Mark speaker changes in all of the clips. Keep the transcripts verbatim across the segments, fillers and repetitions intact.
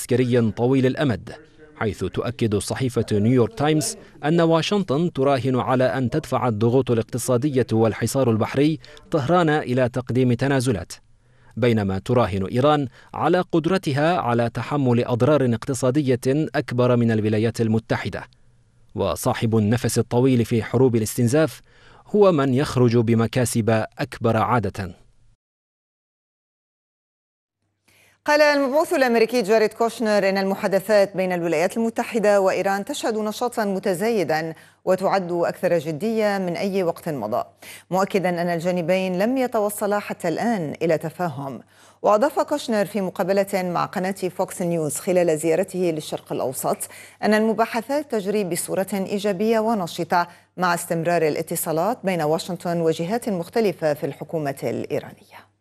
Speaker 1: عسكري طويل الأمد، حيث تؤكد صحيفة نيويورك تايمز أن واشنطن تراهن على أن تدفع الضغوط الاقتصادية والحصار البحري طهران إلى تقديم تنازلات، بينما تراهن إيران على قدرتها على تحمل أضرار اقتصادية أكبر من الولايات المتحدة. وصاحب النفس الطويل في حروب الاستنزاف هو من يخرج بمكاسب أكبر عادة.
Speaker 2: قال المبعوث الأمريكي جاريد كوشنر إن المحادثات بين الولايات المتحدة وإيران تشهد نشاطا متزايدا وتعد أكثر جدية من أي وقت مضى، مؤكدا أن الجانبين لم يتوصلا حتى الآن إلى تفاهم. وأضاف كوشنر في مقابلة مع قناة فوكس نيوز خلال زيارته للشرق الأوسط أن المباحثات تجري بصورة إيجابية ونشطة مع استمرار الاتصالات بين واشنطن وجهات مختلفة في الحكومة الإيرانية.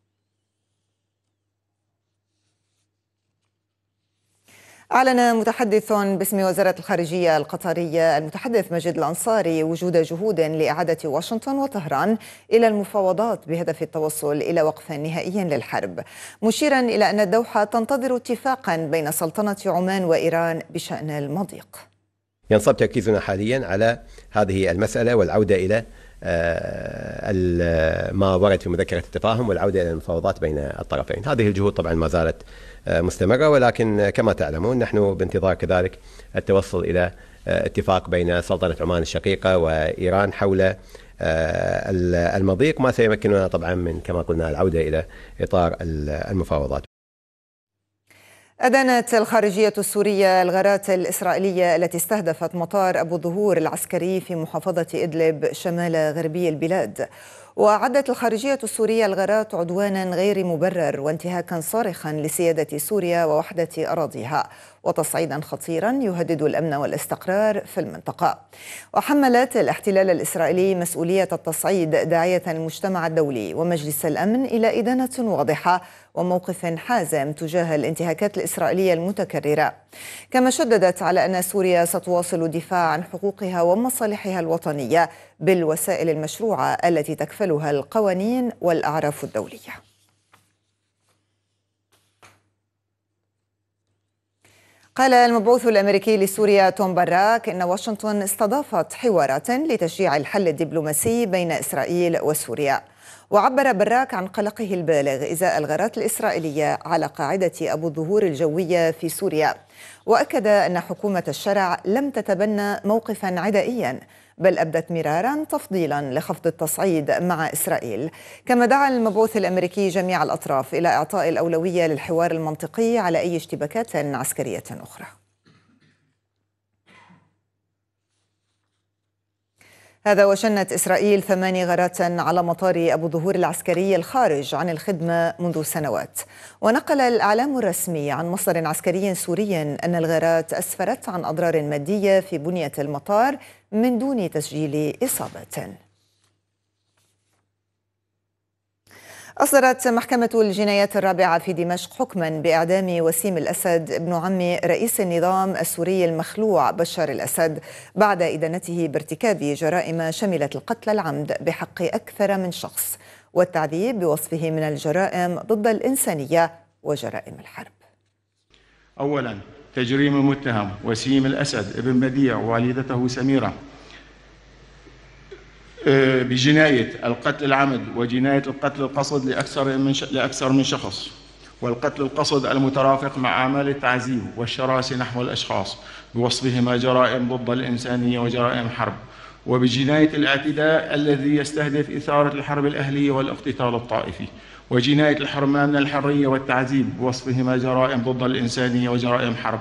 Speaker 2: أعلن متحدث باسم وزارة الخارجية القطرية المتحدث مجد الأنصاري وجود جهود لإعادة واشنطن وطهران إلى المفاوضات بهدف التوصل إلى وقف نهائي للحرب، مشيرا إلى أن الدوحة تنتظر اتفاقا بين سلطنة عمان وإيران بشأن المضيق.
Speaker 3: ينصب تركيزنا حاليا على هذه المسألة والعودة إلى ما ورد في مذكرة التفاهم والعودة إلى المفاوضات بين الطرفين. هذه الجهود طبعا ما زالت مستمرة، ولكن كما تعلمون نحن بانتظار كذلك التوصل إلى اتفاق بين سلطنة عمان الشقيقة وإيران حول المضيق، ما سيمكننا طبعا من كما قلنا العودة إلى إطار المفاوضات.
Speaker 2: أدانت الخارجية السورية الغارات الإسرائيلية التي استهدفت مطار أبو ظهور العسكري في محافظة إدلب شمال غربي البلاد، وعدت الخارجية السورية الغارات عدوانا غير مبرر وانتهاكا صارخا لسيادة سوريا ووحدة أراضيها وتصعيدا خطيرا يهدد الأمن والاستقرار في المنطقة. وحملت الاحتلال الإسرائيلي مسؤولية التصعيد داعية المجتمع الدولي ومجلس الأمن إلى إدانة واضحة وموقف حازم تجاه الانتهاكات الإسرائيلية المتكررة، كما شددت على أن سوريا ستواصل الدفاع عن حقوقها ومصالحها الوطنية بالوسائل المشروعة التي تكفلها القوانين والأعراف الدولية. قال المبعوث الأمريكي لسوريا توم باراك إن واشنطن استضافت حوارات لتشجيع الحل الدبلوماسي بين إسرائيل وسوريا. وعبر باراك عن قلقه البالغ إزاء الغارات الإسرائيلية على قاعدة أبو الظهور الجوية في سوريا، وأكد أن حكومة الشرع لم تتبنى موقفا عدائيا بل أبدت مرارا تفضيلا لخفض التصعيد مع إسرائيل. كما دعا المبعوث الأمريكي جميع الأطراف إلى إعطاء الأولوية للحوار المنطقي على أي اشتباكات عسكرية أخرى. هذا وشنت إسرائيل ثماني غارات على مطار أبو ظهور العسكري الخارج عن الخدمة منذ سنوات. ونقل الإعلام الرسمي عن مصدر عسكري سوري أن الغارات أسفرت عن أضرار مادية في بنية المطار من دون تسجيل إصابة. أصدرت محكمة الجنايات الرابعة في دمشق حكما بإعدام وسيم الأسد ابن عم رئيس النظام السوري المخلوع بشار الأسد بعد إدانته بارتكاب جرائم شملت القتل العمد بحق أكثر من شخص والتعذيب بوصفه من الجرائم ضد الإنسانية وجرائم الحرب.
Speaker 4: أولا، تجريم المتهم وسيم الأسد ابن بديع والدته سميرة بجناية القتل العمد وجناية القتل القصد لأكثر من لأكثر من شخص، والقتل القصد المترافق مع أعمال التعذيب والشراسة نحو الأشخاص بوصفهما جرائم ضد الإنسانية وجرائم حرب، وبجناية الاعتداء الذي يستهدف إثارة الحرب الأهلية والاقتتال الطائفي، وجناية الحرمان من الحرية والتعذيب بوصفهما جرائم ضد الإنسانية وجرائم حرب.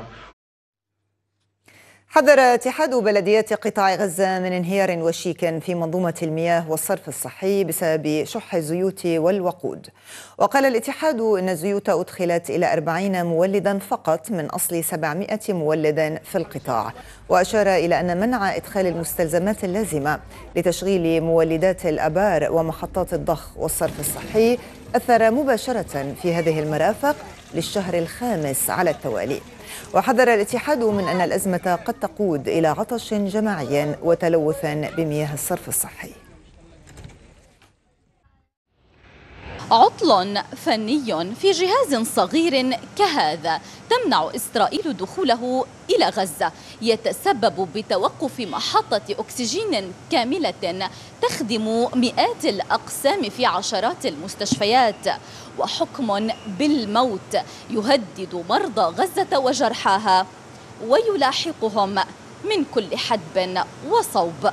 Speaker 2: حذر اتحاد بلديات قطاع غزة من انهيار وشيك في منظومة المياه والصرف الصحي بسبب شح الزيوت والوقود. وقال الاتحاد إن الزيوت أدخلت إلى أربعين مولدا فقط من أصل سبعمائة مولد في القطاع، وأشار إلى أن منع إدخال المستلزمات اللازمة لتشغيل مولدات الآبار ومحطات الضخ والصرف الصحي أثر مباشرة في هذه المرافق للشهر الخامس على التوالي. وحذر الاتحاد من أن الأزمة قد تقود إلى عطش جماعي وتلوث بمياه الصرف الصحي.
Speaker 5: عطل فني في جهاز صغير كهذا تمنع إسرائيل دخوله إلى غزة يتسبب بتوقف محطة أكسجين كاملة تخدم مئات الأقسام في عشرات المستشفيات، وحكم بالموت يهدد مرضى غزة وجرحاها ويلاحقهم من كل حدب وصوب.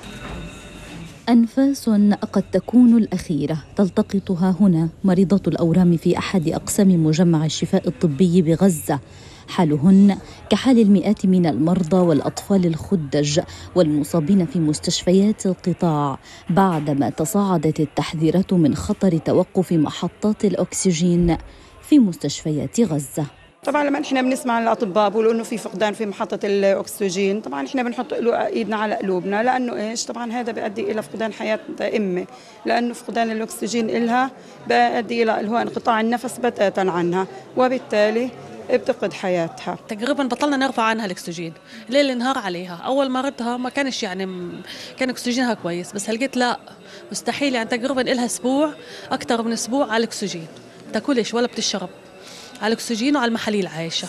Speaker 6: أنفاس قد تكون الأخيرة تلتقطها هنا مريضة الأورام في أحد أقسام مجمع الشفاء الطبي بغزة. حالهن كحال المئات من المرضى والأطفال الخدج والمصابين في مستشفيات القطاع بعدما تصاعدت التحذيرات من خطر توقف محطات الأكسجين في مستشفيات غزة.
Speaker 7: طبعا لما احنا بنسمع عن الاطباء بيقولوا انه في فقدان في محطه الاكسجين، طبعا احنا بنحط ايدنا على قلوبنا، لانه ايش؟ طبعا هذا بيؤدي الى فقدان حياه امه، لانه فقدان الاكسجين لها بيؤدي الى اللي هو انقطاع النفس بتاتا عنها، وبالتالي بتفقد حياتها.
Speaker 8: تقريبا بطلنا نرفع عنها الاكسجين ليل نهار عليها. اول ما ردها ما كانش يعني كان اكسجينها كويس، بس هلقيت لا مستحيل، يعني تقريبا لها اسبوع اكثر من اسبوع على الاكسجين، تاكلش ولا بتشرب، على الأكسجين وعلى المحاليل عايشة.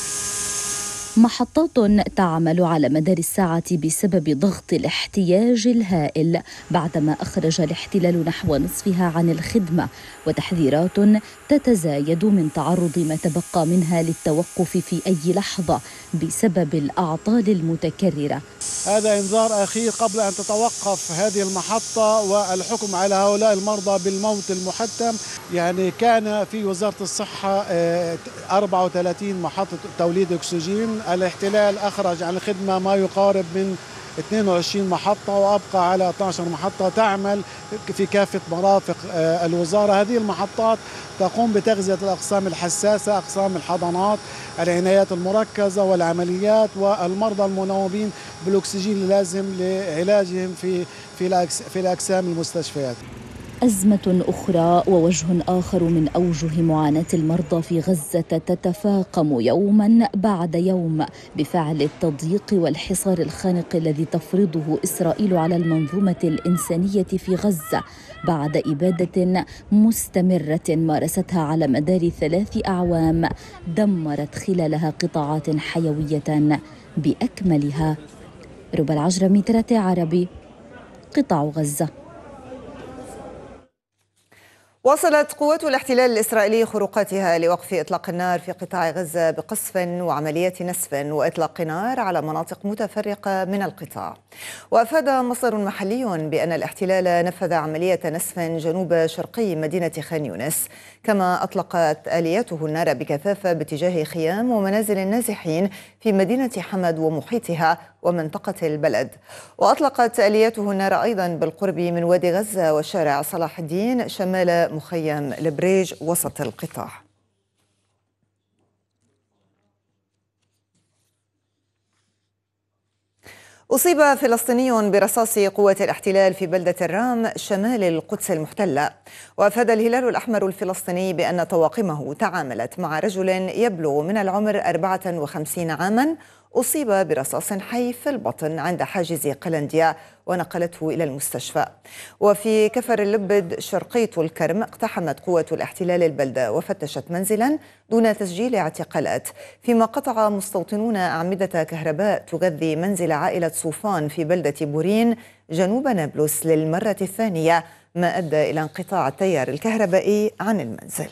Speaker 6: محطات تعمل على مدار الساعة بسبب ضغط الاحتياج الهائل بعدما أخرج الاحتلال نحو نصفها عن الخدمة، وتحذيرات تتزايد من تعرض ما تبقى منها للتوقف في أي لحظة بسبب الأعطال المتكررة.
Speaker 9: هذا إنذار أخير قبل أن تتوقف هذه المحطة والحكم على هؤلاء المرضى بالموت المحتم. يعني كان في وزارة الصحة أربعة وثلاثين محطة توليد أكسجين، الاحتلال أخرج عن الخدمة ما يقارب من اثنين وعشرين محطة، وأبقى على اثنتي عشرة محطة تعمل في كافة مرافق الوزارة. هذه المحطات تقوم بتغذية الأقسام الحساسة، أقسام الحضانات، العنايات المركزة والعمليات، والمرضى المنوبين بالأكسجين اللازم لعلاجهم في في الأقسام المستشفيات.
Speaker 6: أزمة أخرى ووجه آخر من أوجه معاناة المرضى في غزة تتفاقم يوما بعد يوم بفعل التضييق والحصار الخانق الذي تفرضه إسرائيل على المنظومة الإنسانية في غزة بعد إبادة مستمرة مارستها على مدار ثلاث أعوام دمرت خلالها قطاعات حيوية بأكملها. ربى العجرمي، ثلاثة عربي، قطاع غزة.
Speaker 2: واصلت قوات الاحتلال الإسرائيلي خروقاتها لوقف إطلاق النار في قطاع غزة بقصف وعمليات نسف وإطلاق نار على مناطق متفرقة من القطاع. وأفاد مصدر محلي بأن الاحتلال نفذ عملية نسف جنوب شرقي مدينة خان يونس، كما أطلقت آلياته النار بكثافة باتجاه خيام ومنازل النازحين في مدينة حمد ومحيطها ومنطقة البلد. وأطلقت آلياته النار أيضا بالقرب من وادي غزة وشارع صلاح الدين شمال مخيم البريج وسط القطاع. أصيب فلسطيني برصاص قوات الاحتلال في بلدة الرام شمال القدس المحتلة. وأفاد الهلال الأحمر الفلسطيني بأن طواقمه تعاملت مع رجل يبلغ من العمر أربعة وخمسين عاما أصيب برصاص حي في البطن عند حاجز قلنديا ونقلته إلى المستشفى. وفي كفر اللبد شرقي الكرم اقتحمت قوة الاحتلال البلدة وفتشت منزلا دون تسجيل اعتقالات، فيما قطع مستوطنون أعمدة كهرباء تغذي منزل عائلة صوفان في بلدة بورين جنوب نابلس للمرة الثانية، ما أدى إلى انقطاع التيار الكهربائي عن المنزل.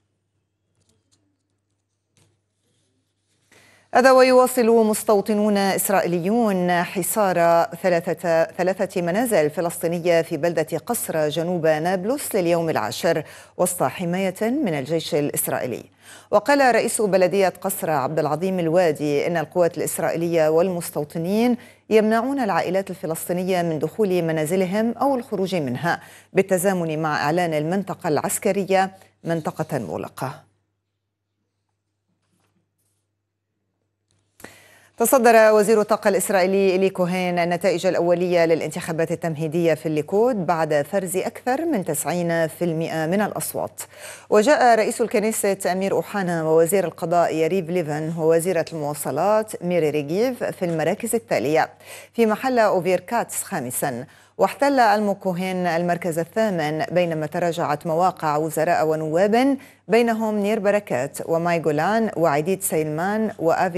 Speaker 2: هذا ويواصل مستوطنون إسرائيليون حصار ثلاثة, ثلاثة منازل فلسطينية في بلدة قصر جنوب نابلس لليوم العاشر وسط حماية من الجيش الإسرائيلي. وقال رئيس بلدية قصر عبد العظيم الوادي إن القوات الإسرائيلية والمستوطنين يمنعون العائلات الفلسطينية من دخول منازلهم أو الخروج منها بالتزامن مع إعلان المنطقة العسكرية منطقة مغلقة. تصدر وزير الطاقة الإسرائيلي إلي كوهين النتائج الأولية للانتخابات التمهيدية في الليكود بعد فرز أكثر من تسعين بالمئة من الأصوات. وجاء رئيس الكنيسة أمير أوحانا ووزير القضاء يريف ليفن ووزيرة المواصلات ميري ريغيف في المراكز التالية، في محل أوفير كاتس خامسا. واحتل ألمو كوهين المركز الثامن، بينما تراجعت مواقع وزراء ونواب بينهم نير بركات وماي جولان وعديد سيلمان وآفي